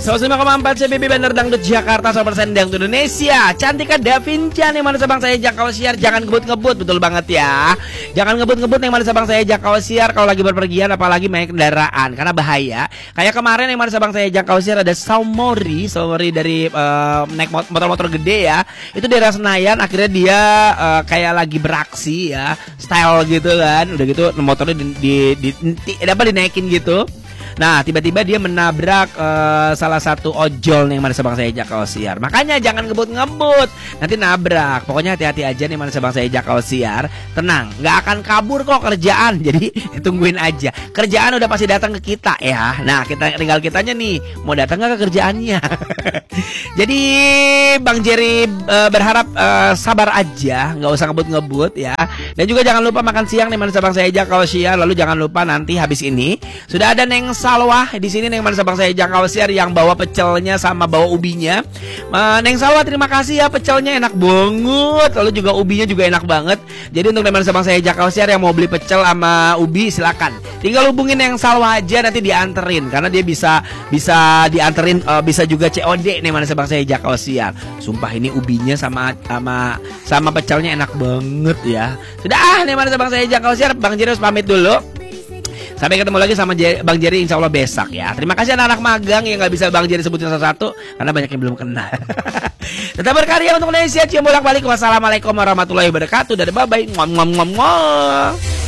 105,4 CBB Bandar Dangdut Jakarta 100% Dangdut Indonesia. Cantika Da Vinci yang mana sabang saya Jakau Siar. Jangan ngebut-ngebut, betul banget ya. Jangan ngebut-ngebut yang mana sabang saya Jakau Siar kalau lagi berpergian, apalagi naik kendaraan, karena bahaya. Kayak kemarin yang mana sabang saya Jakau Siar ada Saumori dari naik motor-motor gede ya. Itu daerah Senayan, akhirnya dia kayak lagi beraksi ya, style gitu kan. Udah gitu motornya dinaikin gitu. Nah, tiba-tiba dia menabrak salah satu ojol nih mana sabang saya Jakau Siar. Makanya jangan ngebut-ngebut, nanti nabrak. Pokoknya hati-hati aja nih mana sabang saya Jakau Siar. Tenang, nggak akan kabur kok kerjaan. Jadi tungguin aja. Kerjaan udah pasti datang ke kita ya. Nah, kita tinggal kitanya nih, mau datang nggak ke kerjaannya. Jadi Bang Jerry berharap sabar aja, nggak usah ngebut-ngebut ya. Dan juga jangan lupa makan siang nih mana sabang saya Jakau Siar. Lalu jangan lupa nanti habis ini sudah ada Neng Salwah di sini Neng mana sabang saya Jakau Siar yang bawa pecelnya sama bawa ubinya. Neng Salwah terima kasih ya, pecelnya enak banget. Lalu juga ubinya juga enak banget. Jadi untuk Neng mana sabang saya Jakau Siar yang mau beli pecel sama ubi silakan. Tinggal hubungin Neng Salwah aja, nanti dianterin karena dia bisa dianterin, bisa juga COD Neng mana sabang saya Jakau Siar. Sumpah ini ubinya sama pecelnya enak banget ya. Sudah Neng mana sabang saya Jakau Siar, Bang Jerry harus pamit dulu. Sampai ketemu lagi sama Bang Jerry insya Allah besok ya. Terima kasih anak-anak magang yang gak bisa Bang Jerry sebutin satu-satu karena banyak yang belum kenal. Tetap berkarya untuk Indonesia. Cium bolak-balik. Wassalamualaikum warahmatullahi wabarakatuh. Dadah, bye-bye.